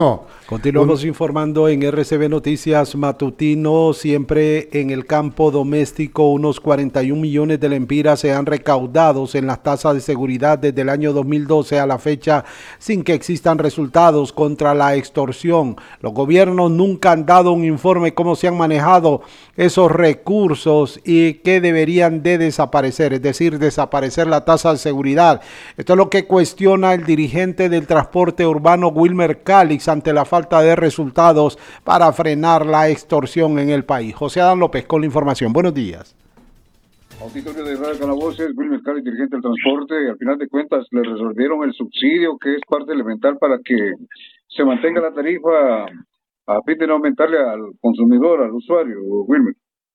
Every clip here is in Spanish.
No, continuamos informando en RCB Noticias Matutino, siempre en el campo doméstico, unos 41 millones de lempiras se han recaudado en las tasas de seguridad desde el año 2012 a la fecha sin que existan resultados contra la extorsión. Los gobiernos nunca han dado un informe cómo se han manejado esos recursos y que deberían de desaparecer, es decir, desaparecer la tasa de seguridad. Esto es lo que cuestiona el dirigente del transporte urbano Wilmer Calix ante la falta de resultados para frenar la extorsión en el país. José Adán López con la información. Buenos días. Auditorio de Radio Calabozos, Wilmer Calix, dirigente del transporte. Al final de cuentas le resolvieron el subsidio, que es parte elemental para que se mantenga la tarifa a fin de no aumentarle al consumidor, al usuario, Wilmer.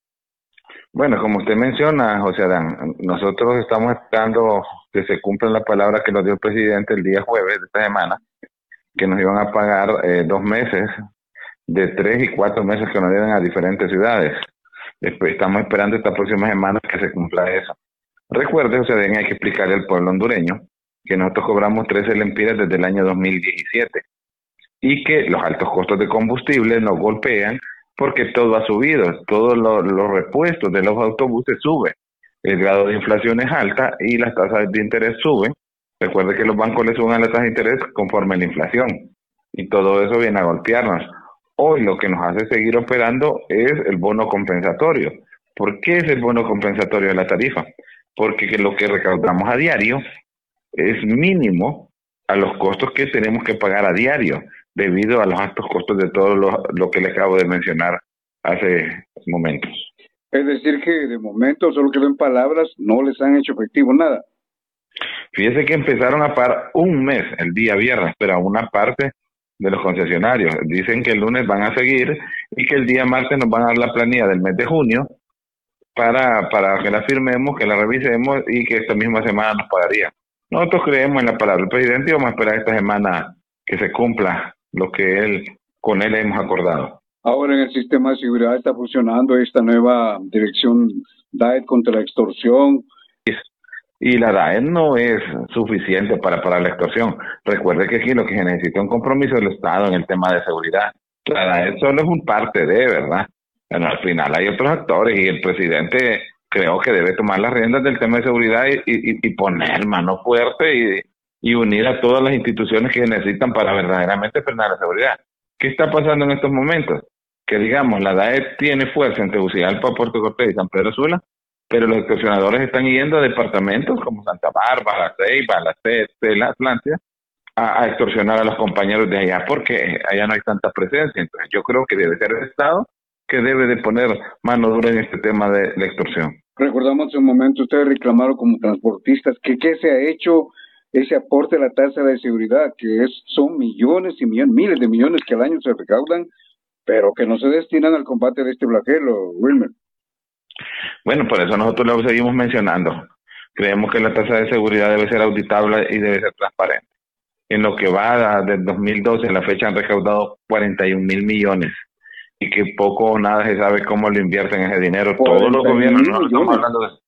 Bueno, como usted menciona, José Adán, nosotros estamos esperando que se cumpla la palabra que nos dio el presidente el día jueves de esta semana, que nos iban a pagar 2 meses de 3 y 4 meses que nos dieron a diferentes ciudades. Después estamos esperando esta próxima semana que se cumpla eso. Recuerde, José Adán, hay que explicarle al pueblo hondureño que nosotros cobramos 13 lempiras desde el año 2017 y que los altos costos de combustible nos golpean porque todo ha subido, todos los repuestos de los autobuses suben, el grado de inflación es alta y las tasas de interés suben. Recuerde que los bancos le suben las tasas de interés conforme a la inflación y todo eso viene a golpearnos. Hoy lo que nos hace seguir operando es el bono compensatorio. ¿Por qué es el bono compensatorio de la tarifa? Porque lo que recaudamos a diario es mínimo a los costos que tenemos que pagar a diario, debido a los altos costos de todo lo que le acabo de mencionar hace momentos. Es decir que de momento solo quedó en palabras, no les han hecho efectivo nada. Fíjese que empezaron a pagar un mes el día viernes, pero a una parte de los concesionarios. Dicen que el lunes van a seguir y que el día martes nos van a dar la planilla del mes de junio para que la firmemos, que la revisemos y que esta misma semana nos pagarían. Nosotros creemos en la palabra del presidente y vamos a esperar esta semana que se cumpla lo que con él hemos acordado. Ahora en el sistema de seguridad está funcionando esta nueva dirección DAET contra la extorsión. Y la DAET no es suficiente para parar la extorsión. Recuerde que aquí lo que se necesita es un compromiso del Estado en el tema de seguridad. La DAET solo es un parte de, ¿verdad? Bueno, al final hay otros actores y el presidente creo que debe tomar las riendas del tema de seguridad y poner mano fuerte y unir a todas las instituciones que necesitan para verdaderamente frenar la seguridad. ¿Qué está pasando en estos momentos? Que digamos, la DAET tiene fuerza en Tegucigalpa, Puerto Cortés y San Pedro Sula, pero los extorsionadores están yendo a departamentos como Santa Bárbara, La Ceiba, La Ceste, La Atlántida, a extorsionar a los compañeros de allá, porque allá no hay tanta presencia. Entonces yo creo que debe ser el Estado que debe de poner mano dura en este tema de la extorsión. Recordamos en un momento, ustedes reclamaron como transportistas que qué se ha hecho ese aporte a la tasa de seguridad, son millones y millones, miles de millones que al año se recaudan, pero que no se destinan al combate de este flagelo, Wilmer. Bueno, por eso nosotros lo seguimos mencionando. Creemos que la tasa de seguridad debe ser auditable y debe ser transparente. En lo que va del 2012, a la fecha han recaudado 41 mil millones y que poco o nada se sabe cómo lo invierten ese dinero. Todos los gobiernos, no estamos hablando de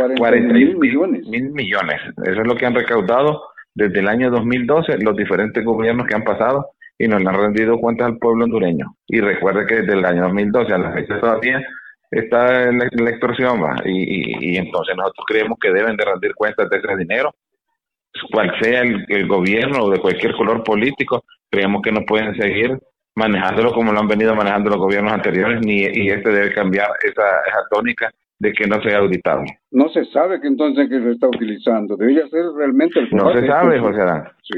41 mil millones. Eso es lo que han recaudado desde el año 2012 los diferentes gobiernos que han pasado y nos le han rendido cuentas al pueblo hondureño. Y recuerde que desde el año 2012 a la fecha todavía está la extorsión, ¿va? Y entonces nosotros creemos que deben de rendir cuentas de ese dinero, cual sea el gobierno o de cualquier color político. Creemos que no pueden seguir manejándolo como lo han venido manejando los gobiernos anteriores, y debe cambiar esa tónica de que no sea auditable. No se sabe que entonces que se está utilizando. Debería ser realmente el combate. No se sabe, José Adán. Sí.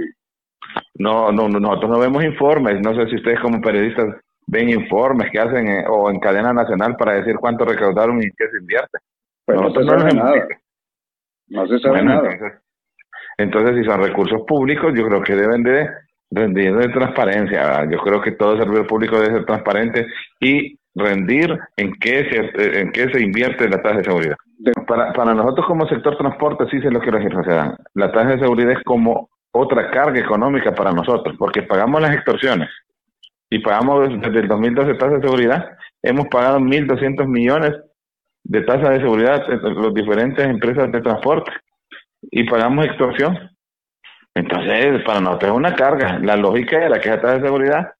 No, nosotros no vemos informes. No sé si ustedes como periodistas ven informes que hacen o en cadena nacional para decir cuánto recaudaron y qué se invierte. Pero nosotros no se sabe nada. No se sabe nada. Entonces, si son recursos públicos, yo creo que deben de rendir de transparencia, ¿verdad? Yo creo que todo servidor público debe ser transparente y rendir en qué se invierte la tasa de seguridad. Para nosotros como sector transporte, sí se lo quiero decir, José Adán, la tasa de seguridad es como otra carga económica para nosotros, porque pagamos las extorsiones y pagamos desde el 2012 tasa de seguridad, hemos pagado 1.200 millones de tasa de seguridad en las diferentes empresas de transporte y pagamos extorsión. Entonces, para nosotros es una carga. La lógica era que esa tasa de seguridad